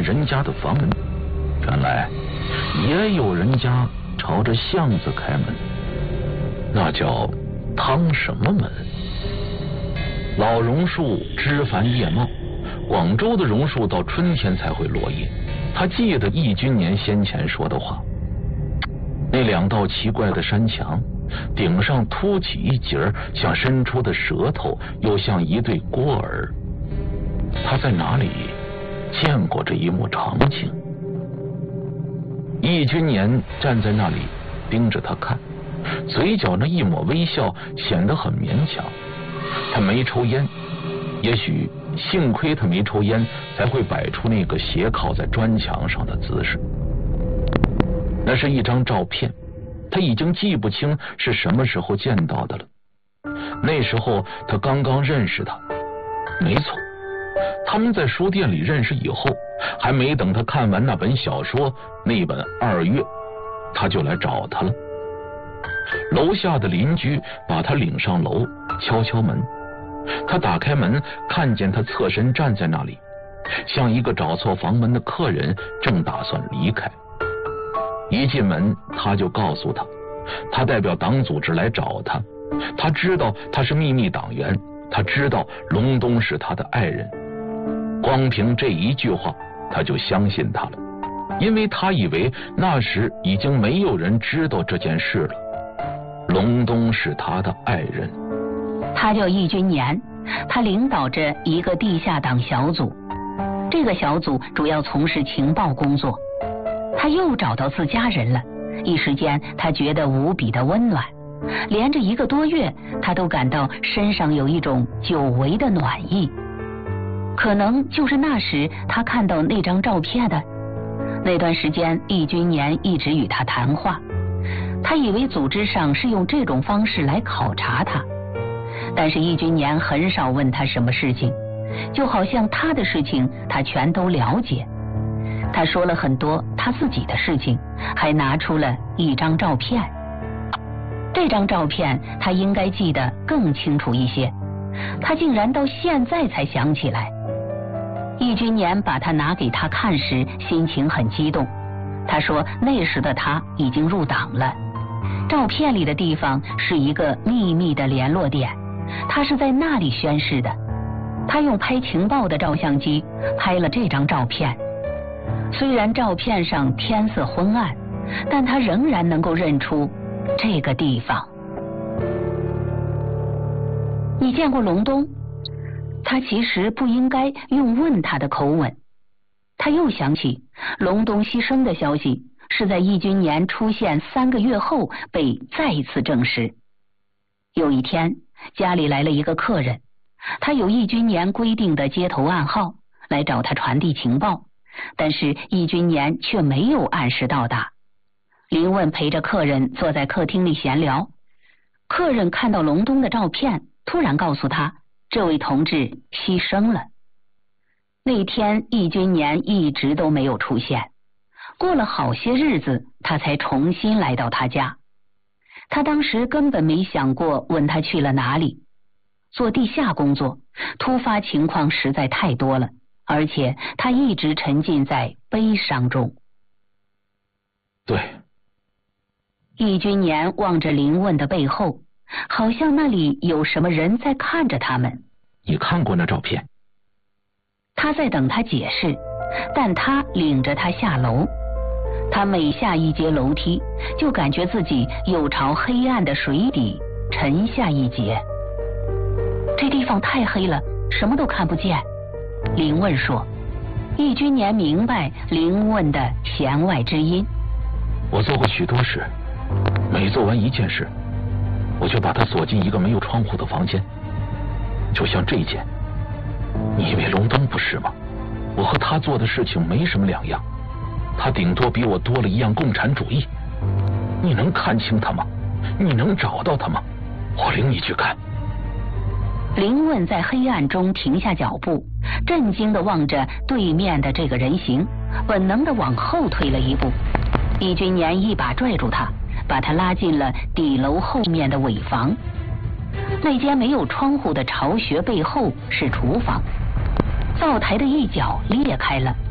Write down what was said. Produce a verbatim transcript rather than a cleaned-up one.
人家的房门，原来也有人家朝着巷子开门，那叫趟什么门？老榕树枝繁叶茂，广州的榕树到春天才会落叶。他记得易君年先前说的话，那两道奇怪的山墙，顶上凸起一截像伸出的舌头，又像一对锅耳。他在哪里见过这一幕场景？易君年站在那里盯着他看，嘴角那一抹微笑显得很勉强。他没抽烟，也许幸亏他没抽烟，才会摆出那个斜靠在砖墙上的姿势。那是一张照片，他已经记不清是什么时候见到的了。那时候他刚刚认识他，没错，他们在书店里认识以后，还没等他看完那本小说，那本《二月》，他就来找他了。楼下的邻居把他领上楼，敲敲门。他打开门，看见他侧身站在那里，像一个找错房门的客人，正打算离开。一进门，他就告诉他，他代表党组织来找他，他知道他是秘密党员，他知道隆冬是他的爱人。光凭这一句话，他就相信他了，因为他以为那时已经没有人知道这件事了。隆冬是他的爱人。 他叫易君年，他领导着一个地下党小组，这个小组主要从事情报工作。他又找到自家人了，一时间他觉得无比的温暖，连着一个多月，他都感到身上有一种久违的暖意。可能就是那时他看到那张照片的。那段时间，易君年一直与他谈话，他以为组织上是用这种方式来考察他，但是易君年很少问他什么事情，就好像他的事情他全都了解。他说了很多他自己的事情，还拿出了一张照片。这张照片他应该记得更清楚一些，他竟然到现在才想起来。易君年把他拿给他看时，心情很激动。他说那时的他已经入党了。照片里的地方是一个秘密的联络点，他是在那里宣誓的。他用拍情报的照相机拍了这张照片，虽然照片上天色昏暗，但他仍然能够认出这个地方。你见过隆冬？他其实不应该用问他的口吻。他又想起隆冬牺牲的消息是在易君年出现三个月后被再一次证实。有一天，家里来了一个客人，他有易君年规定的街头暗号，来找他传递情报，但是易君年却没有按时到达。林问陪着客人坐在客厅里闲聊，客人看到隆冬的照片，突然告诉他，这位同志牺牲了。那天易君年一直都没有出现，过了好些日子，他才重新来到他家。他当时根本没想过问他去了哪里。做地下工作，突发情况实在太多了，而且他一直沉浸在悲伤中。 对。 易君年望着林问的背后，好像那里有什么人在看着他们。 你看过那照片？ 他在等他解释，但他领着他下楼。他每下一阶楼梯，就感觉自己又朝黑暗的水底沉下一截。这地方太黑了，什么都看不见。林问说。易君年明白林问的弦外之音。 我做过许多事，每做完一件事，我就把它锁进一个没有窗户的房间，就像这件。你以为隆冬不是吗？我和他做的事情没什么两样，他顶多比我多了一样共产主义。你能看清他吗？你能找到他吗？我领你去看。 林问在黑暗中停下脚步，震惊地望着对面的这个人形，本能地往后退了一步。易君年一把拽住他，把他拉进了底楼后面的尾房。那间没有窗户的巢穴背后是厨房，灶台的一角裂开了，